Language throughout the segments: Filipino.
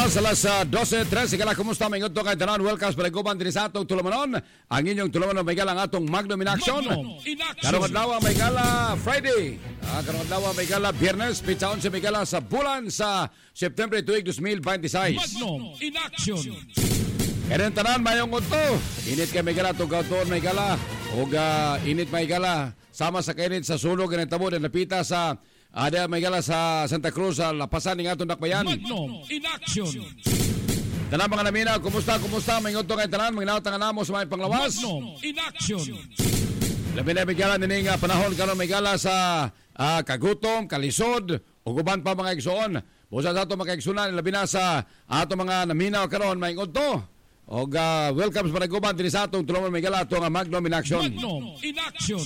oras, alas 12:13. Kala, kumusta mga ito kay Tanan? Welcome sa Panaguban din sa atong Tulamanon. Ang inyong Tulamanon may gala ang atong Magnum in Action. Karong adlaw may gala Friday. Karong adlaw may gala Biyernes. Pitsaon sa may gala sa bulan sa September 2, 2026. Magnum in Action. Kaya tanan mayong ito. Init kay may gala itong kautuon may gala. O init may gala. Sama sa kainit sa sulog ng tabo na napita sa ada may gala sa Santa Cruz sa lapasan ng atong dakbayan. Magnum in Action. Tanan mga namina, kumusta? May ngudto kay tanan, mga nautang namo sa mga panglawas. Magnum in Action. Labi na may gala nining panahon karon may gala sa kagutom, kalisod, ug uban pa mga igsoon. Busa sa ato mga igsunan labi na sa ato mga namina karon may ngudto. Og welcome sa Panaguban din sa atong tulungan may gala atong Magnum in Action. Magnum in Action.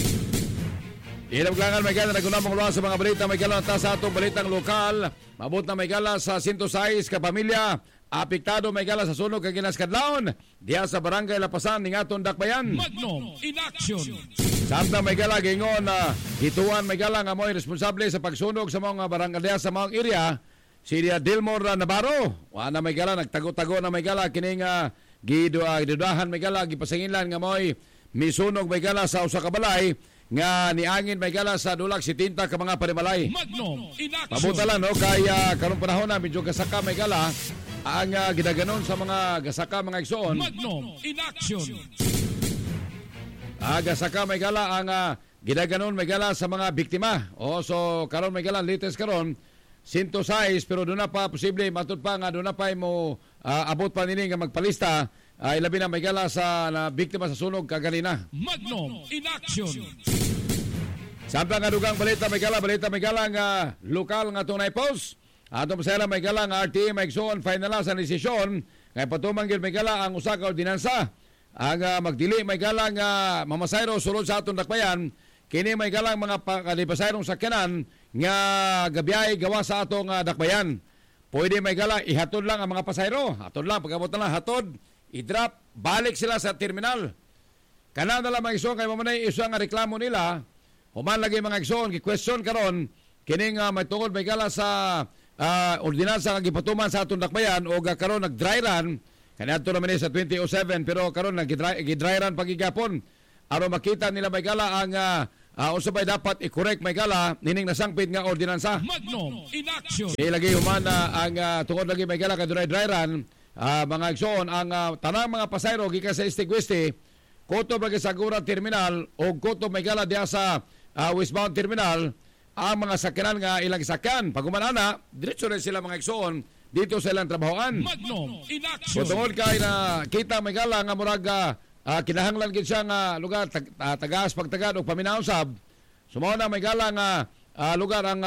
Inabgangan may gala naguna mga luwas sa mga balita may gala ta sa atong balitang lokal. Mabot na may gala sa 106 ka pamilya. Apektado may gala sa sunog kag ginaskadlaon diha sa barangay Lapasan ning atong dakbayan. Magnum in Action. Samtang may gala gingon na hituan may gala nga mo'y responsable sa pagsunog sa mga barangay diha sa mga area. Si Dilmore Navarro. Wala may gala nagtago-tago na may gala kining gidudahan may gala gipasangilan nga mo'y misunog may gala sa usa ka balay nga niangin may gala sa dulag 70 ka mga panimalay. Magnum in Action. Mabuta lang no kaya karong panahon na medyo gasaka may gala ang gidaganon sa mga gasaka mga igsoon. Magnum in Action. Gasaka may gala ang gidaganon may gala sa mga biktima. So karon may gala latest karon 106 pero doon na pa posible matud pa nga doon na pa mo abot pa nini nga magpalista. Ilabi na may gala sa biktima sa sunog kaganina. Magnum in Action. Samtang nga dugang balita may gala nga lokal nga tunay post. Atong pasayla may gala nga RTA may igsoon final sa desisyon kay patumang gyud may gala ang usa ka ordinansa. Ang magdili may gala nga mamasayro sulod sa atong dakbayan kini may gala mga kalipasayrong sakyanan nga gabiyay gawa sa atong dakbayan. Pwede may gala ihatod lang ang mga pasayro. Hatod lang pagabot na lang hatod. I-drop, balik sila sa terminal. Kanan na lang mga igsoon, kaya mamanay iso nga reklamo nila, human lagi mga igsoon, ki-question karon kining may tungkol may gala sa ordinansa nga gipatuman sa atong dakbayan o karon nag-dry run, kanadto naman sa 2007, pero karon nag-dry run pagigapon. Aron makita nila may gala ang usabay dapat i-correct may gala nining nasangpit nga ordinansa. Magnum in Action. Ilagay human ang tungkol lagi may gala ka dry run. Mga igsoon ang tanang mga pasayro gikan sa Istigweste kutob lagi sa Gura Terminal o kutob may gala diha sa westbound terminal ang mga sakyanan nga ilang sakyan pagumanana diretso rin sila mga igsoon dito sa ilang trabahoan. Magnum in Action. Tungod kay na kita may gala nga murag kinahanglan gid siya nga lugar tagas pagtagad og paminaw sab sumo na may gala nga lugar ang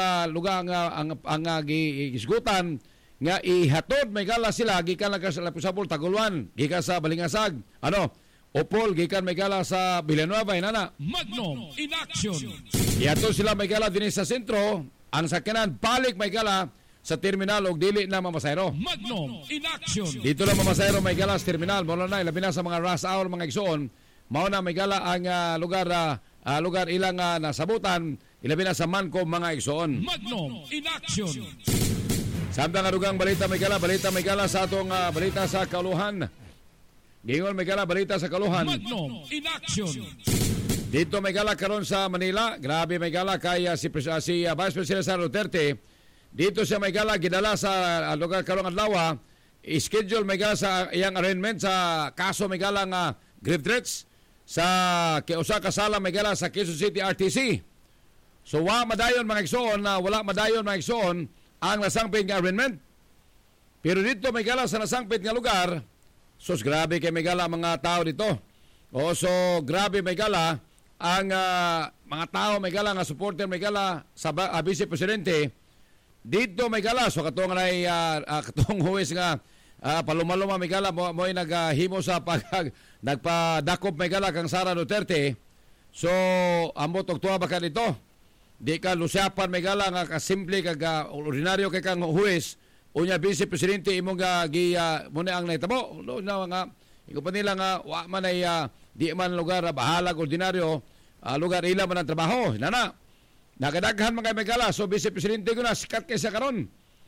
gisgutan nga ihatod may gala sila gikan lang sa Lapusapol Taguluan gikan sa Balingasag Opol gikan may gala sa Villanueva inana. Magnum in Action. Ihatod sila may gala dinhi sa sentro ang sakyanan balik may gala sa terminal og dili na mamasayro. Magnum in Action. Dito lang mamasayro may gala sa terminal mo na labi na sa mga rush hour mga igsoon mao na may gala ang lugar ilang nasabutan ilabi na sa Mancom mga igsoon. Magnum in Action. Samtang adugang balita may gala sa atong balita sa Kaluhan. Gingon may gala balita sa Kaluhan. Magnum in Action. Dito may gala karon sa Manila. Grabe may gala kay si Vice President Sara Duterte. Dito siya may gala gidala sa lugar karong adlaw. Schedule may gala sa iyang arraignment sa kaso may gala nga grave threats sa kiusa ka sala may gala sa Quezon City RTC. So wala madayon mga igsoon ang nasangpit nga arraignment. Pero dito may gala sa nasangpit nga lugar, sus grabe kay may gala mga tao dito. So grabe may gala ang mga tao may gala nga supporter may gala sa Vice Presidente. Dito may gala so katong ay katong huwes nga paluma-luma may gala mo naghimo sa nagpadakop may gala kang Sara Duterte. So ambot og tuwa baka dito. Di ka lusyapan may gala nga kasimple kag ordinaryo kay kang huwes unya Vice Presidente imong muna ang naitabo na nga iko pa nila nga wa man ay di man lugar bahalag ordinaryo lugar ila man ang trabaho nana Nagadaghan mga may gala. So, Vice Presidente ko na, sikat kaysa karon.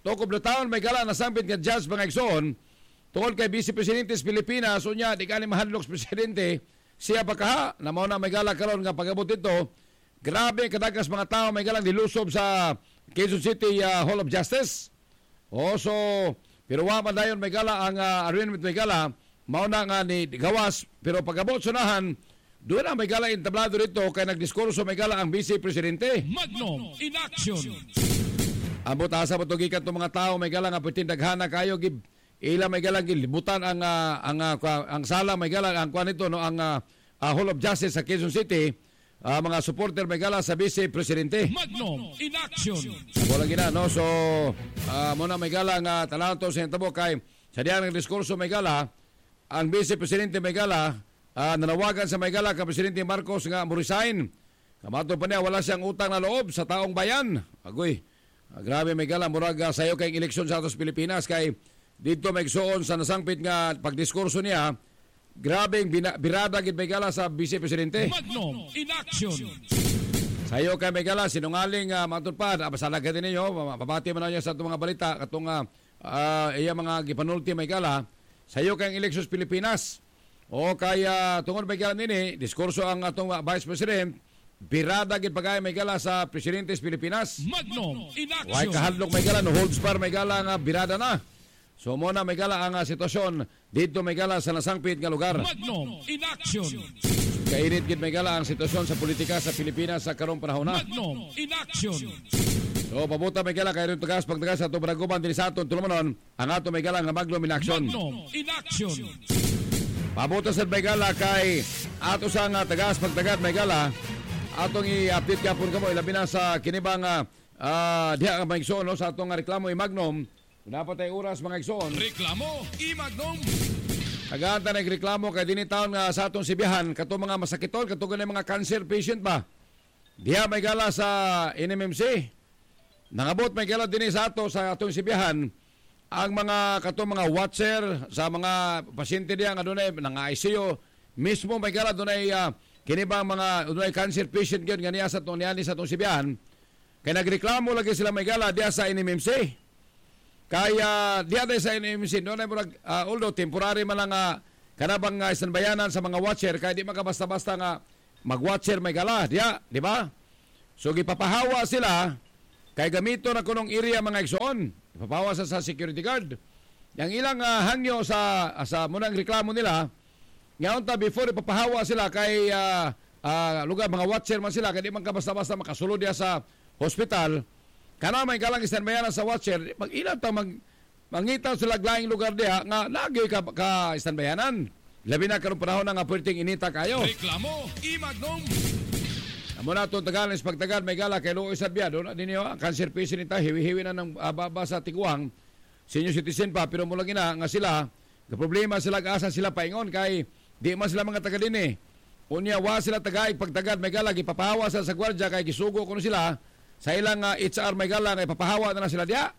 Tokob na taon may gala nasambit nga judge mga igsoon tungkol kay Vice Presidente sa Pilipinas unya di kani mahadlok presidente siya pagkaha na mao na may gala karon nga pagabot ito. Grabe kadagas mga tao may galang dilusob sa Quezon City Hall of Justice. So pero wa man dayon may gala ang arraignment may gala mao na nga ni gawas pero pagabot sunahan doon na may gala intablado rito kay nagdiskurso may gala ang Vice Presidente. Magnum in action. Ambot asa mo gikan tong mga tao may gala nga putin daghana kayo gib ila may gala gilibutan ang sala may gala ang kuan ito no ang Hall of Justice sa Quezon City mga supporter may gala sa Vice Presidente. Magnum in action. Wala gina no so muna may gala nga tanaw to sa tabo kay sa diyan ng diskurso may gala ang Vice Presidente may gala nanawagan sa may gala ka Presidente Marcos nga mo-resign. Kamato pa niya wala siyang utang na loob sa taong bayan. Agoy. Grabe may gala murag sayo kay eleksyon sa atos Pilipinas kay dito may igsoon sa nasangpit nga pagdiskurso niya. Grabe birada gid may gala sa Vice Presidente. Magnum in action. Sayo kay may gala sinungaling matudpad pasalaga din ninyo mapabati man niya sa itong mga balita katong iya mga gipanulti may gala sayo kay eleksyon sa Pilipinas. O kaya tungod may gala nini diskurso ang atong Vice President birada gid pagay may gala sa Presidente sa Pilipinas. Magnum in action. Way kahadlok may gala no holds par may gala nga birada na. So mo na may gala ang sitwasyon dito may gala sa nasangpit nga lugar. Magnum in action. Kainit gid may gala ang sitwasyon sa politika sa Pilipinas sa karong panahon na. Magnum in action. So pabuta may gala kay rin tagas pagtagas sa itong baraguban din sa aton tulumanon ang ato may gala nga Magnum in action. Magnum in action. Pabuta sa may gala kay ato sa nga tagas pagtagat may gala atong i-update kapon kamo ilabi na sa kinibang diha ang mga igsoon no, sa atong reklamo i-Magnum. Dapat ay oras mga igsoon. Reklamo i-Magnum. Aganta nagreklamo kay dinhi taon nga sa atong sibihan kato mga masakitol kato ganay mga cancer patient ba. Diha may gala sa NMMC. Nangabot may gala dinhi sa ato sa atong sibihan ang mga kato mga watcher sa mga pasyente diha nga dunay nang ICU mismo may gala dunay kini ba mga dunay cancer patient gyud nga niya sa niani sa atong sibihan kay nagreklamo lagi sila may gala diha sa NMMC. Kaya diha sa NMMC no na murag although temporary man lang kanabang standbayanan sa mga watcher kay di makabasta-basta nga mag-watcher may gala diha, di ba? So gipapahawa sila kay gamito na kunong area mga igsoon. Ipapahawa sa security guard. Yang ilang hangyo sa munang reklamo nila ngayon ta before ipapahawa sila kay lugar mga watcher man sila kay di man kabasta-basta makasulod diha sa hospital. Kana may galang standbayanan sa watcher, mag-ilan ta mangita sa laglaing lugar diha nga lagi ka standbayanan. Labi na karong panahon nga pwedeng inita kayo. Reklamo i-Magnum. Amo na itong tagalan sa pagtagal may gala kay Luoy Sabiado na din yung cancer patient nita hiwi-hiwi na ng baba sa Tiguang senior citizen pa pero mula gina nga sila problema sila asa sila paingon kay di man sila mga taga din unya wa sila tagaig pagtagad may gala gipapahawa sa gwardya kay gisugo kuno sila sa ilang HR may gala kay papahawa na sila diya.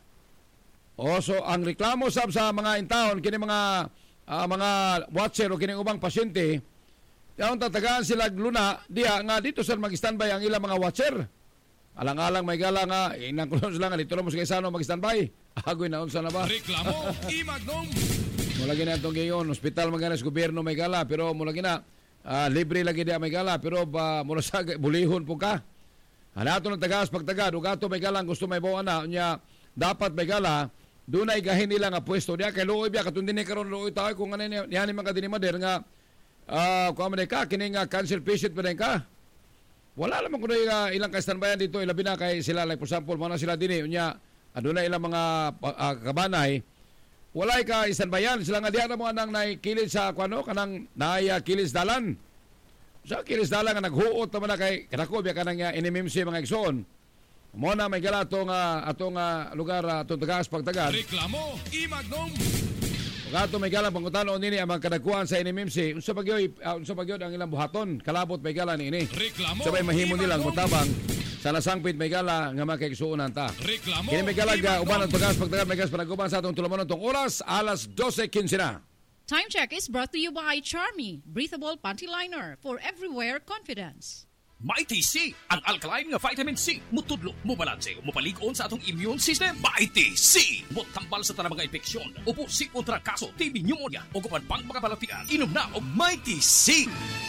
So ang reklamo sab sa mga intawon kini mga watcher o kini ubang pasyente yung tatagaan sila luna diya nga dito sa mag-standby ang ilang mga watcher. Alang-alang may gala nga inangkulon sila nga dito mo sa kaisano mag-standby. Agoy na unsa na ba? Reklamo i-Magnum. Mula gina itong gayon, hospital magana sa gobyerno may gala pero mula gina libre lagi diya may gala pero mula sa bulihon po ka. Hanato ng tagas pagtagad ug ato may gala gusto may bawa na nya dapat may gala dunay gahin nila nga pwesto diya kay luoy biya katundin ni karon luoy tayo kung ano niya ni mga dinimader nga kung man ka kining cancer patient pa din ka wala naman kung ilang ka-standbayan dito ilabi na kay sila like for example mga sila din unya aduna ilang mga kabanay walay ka standbayan sila nga diha na mga nang naikilid sa kuano kanang kilid dalan sa kilid dalan nga naghuot naman na kay kanako biya kanang NMMC mga igsoon mo na may gala atong lugar atong tagas pagtagad. Reklamo i-Magnum. Gato may gala pangutano nini ang mga kadakuan sa NMMC unsa bagyoy ang ilang buhaton kalabot may gala niini. Reklamo. Sabay mahimo nilang mutabang sa nasangpit may gala nga makikisuunan ta. Reklamo. Kini may gala uban ang tagas pagtagad may gas panaguban sa atong tulumanon tong oras alas 12:15 na. Time check is brought to you by Charmy, breathable panty liner for everywhere confidence. Mighty C, ang alkaline nga vitamin C. Mutudlo, mubalanse, mupalig-on sa atong immune system. Mighty C, mutambal sa tanang mga infeksyon. Upo si kontra kaso, TB pneumonia, o kupan pang mga balatian. Inom na og Mighty C.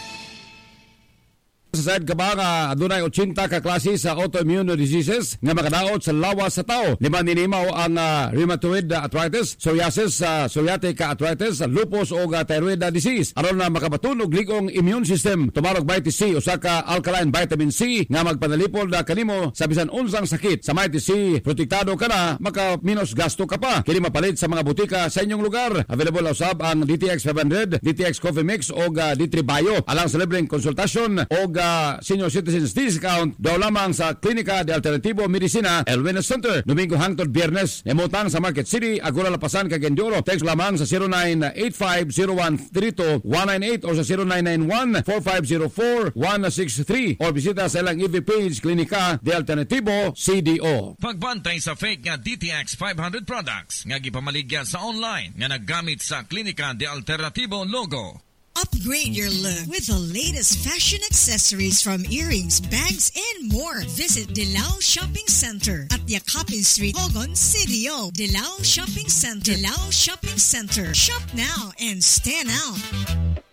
Sa side ka ba nga adunay 80 ka klase sa autoimmune diseases nga makadaot sa lawas sa tao. Lima ninimaw ang rheumatoid arthritis, psoriasis, psoriatic arthritis, lupus o thyroid disease. Aron na makabatunog ligong immune system, tumarog Mighty C usa ka alkaline vitamin C nga magpanalipol na kanimo sa bisan unsang sakit. Sa Mighty C, protektado ka na, maka minus gasto ka pa. Kini mapalit sa mga butika sa inyong lugar. Available usab ang DTX 500, DTX Coffee Mix o D3 Bio. Alang sa libreng konsultasyon o senior citizens discount daw lamang sa Klinika de Alternativo Medicina El Wellness Center. Domingo hangtod Biyernes. Emutan sa Market City, Agora Lapasan, Cagayan. Text lamang sa 0985-0132-198 o sa 0991-4504-163 o bisita sa ilang EV page Klinika de Alternativo CDO. Pagbantay sa fake nga DTX 500 products nga gipamaligya sa online nga naggamit sa Klinika de Alternativo logo. Upgrade your look with the latest fashion accessories from earrings, bags, and more. Visit Dilao Shopping Center at Yakapin Street, Hogon, CDO. Dilao Shopping Center. Dilao Shopping Center. Shop now and stand out.